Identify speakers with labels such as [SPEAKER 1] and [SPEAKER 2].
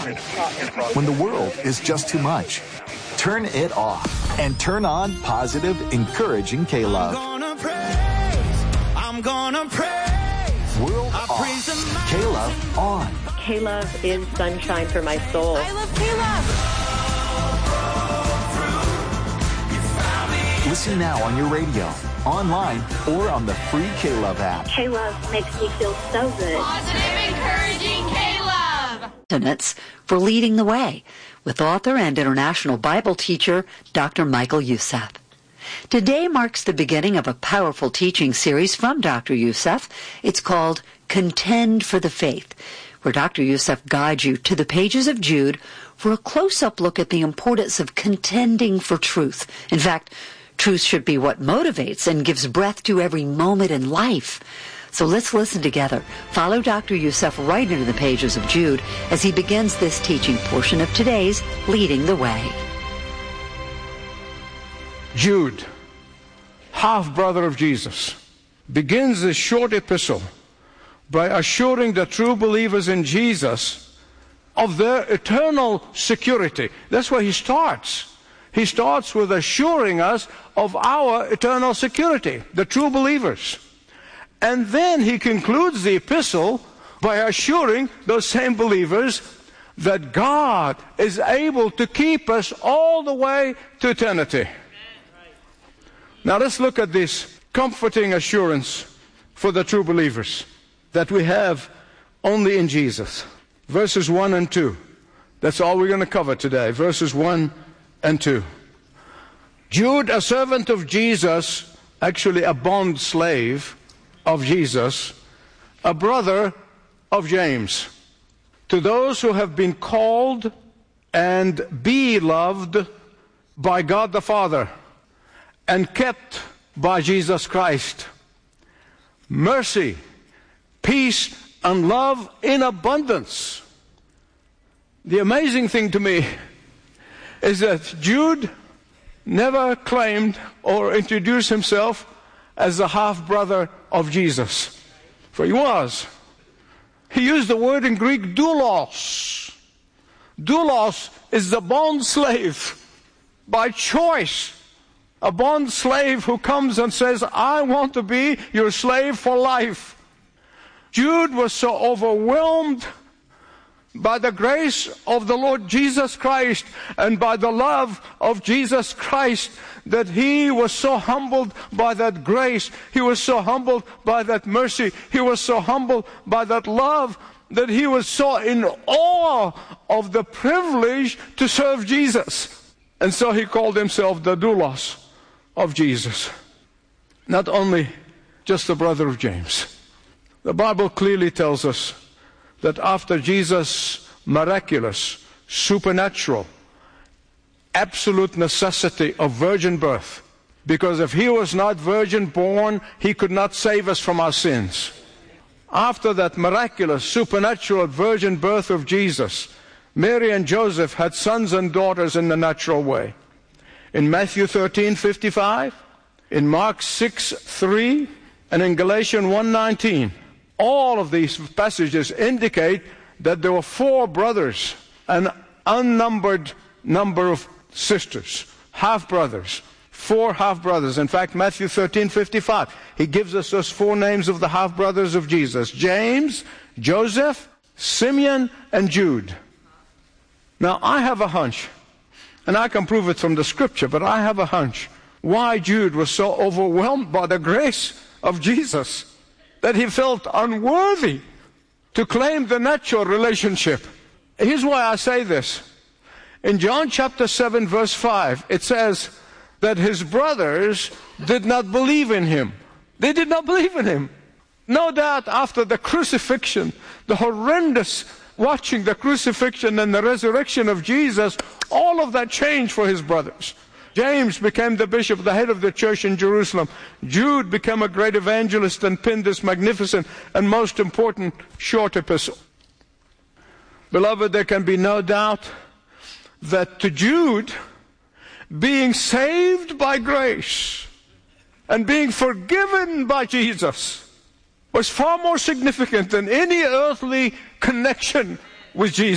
[SPEAKER 1] When the world is just too much, turn it off and turn on positive, encouraging K-Love.
[SPEAKER 2] I'm gonna praise.
[SPEAKER 1] World off. K-Love on.
[SPEAKER 3] K-Love is sunshine for my soul.
[SPEAKER 4] I love K-Love.
[SPEAKER 1] Listen now on your radio, online, or on the free K-Love app.
[SPEAKER 3] K-Love makes me feel so good.
[SPEAKER 4] Positive, encouraging K-Love.
[SPEAKER 5] Minutes for Leading the Way with author and international Bible teacher Dr. Michael Youssef. Today marks the beginning of a powerful teaching series from Dr. Youssef. It's called Contend for the Faith, where Dr. Youssef guides you to the pages of Jude for a close-up look at the importance of contending for truth. In fact, truth should be what motivates and gives breath to every moment in life. So let's listen together. Follow Dr. Youssef right into the pages of Jude as he begins this teaching portion of today's Leading the Way.
[SPEAKER 6] Jude, half-brother of Jesus, begins this short epistle by assuring the true believers in Jesus of their eternal security. That's where he starts. He starts with assuring us of our eternal security, the true believers. And then he concludes the epistle by assuring those same believers that God is able to keep us all the way to eternity. Now let's look at this comforting assurance for the true believers that we have only in Jesus. Verses 1 and 2. That's all we're going to cover today. Verses 1 and 2. Jude, a servant of Jesus, actually a bond slave of Jesus, a brother of James, to those who have been called and beloved by God the Father and kept by Jesus Christ, mercy, peace, and love in abundance. The amazing thing to me is that Jude never claimed or introduced himself as the half-brother of Jesus, for he was. He used the word in Greek, doulos. Doulos is the bond slave by choice. A bond slave who comes and says, I want to be your slave for life. Jude was so overwhelmed by the grace of the Lord Jesus Christ and by the love of Jesus Christ that he was so humbled by that grace. He was so humbled by that mercy. He was so humbled by that love that he was so in awe of the privilege to serve Jesus. And so he called himself the doulos of Jesus. Not only just the brother of James. The Bible clearly tells us that after Jesus' miraculous, supernatural, absolute necessity of virgin birth, because if he was not virgin born, he could not save us from our sins. After that miraculous, supernatural virgin birth of Jesus, Mary and Joseph had sons and daughters in the natural way. In Matthew 13:55, in Mark 6:3, and in Galatians 1:19, all of these passages indicate that there were 4 brothers, an unnumbered number of sisters, half-brothers, 4 half-brothers. In fact, Matthew 13:55, he gives us those 4 names of the half-brothers of Jesus: James, Joseph, Simeon, and Jude. Now, I have a hunch, and I can prove it from the scripture, but I have a hunch why Jude was so overwhelmed by the grace of Jesus that he felt unworthy to claim the natural relationship. Here's why I say this. In John chapter 7 verse 5, it says that his brothers did not believe in him. They did not believe in him. No doubt after the crucifixion, the horrendous watching the crucifixion and the resurrection of Jesus, all of that changed for his brothers. James became the bishop, the head of the church in Jerusalem. Jude became a great evangelist and penned this magnificent and most important short epistle. Beloved, there can be no doubt that to Jude, being saved by grace and being forgiven by Jesus was far more significant than any earthly connection with Jesus.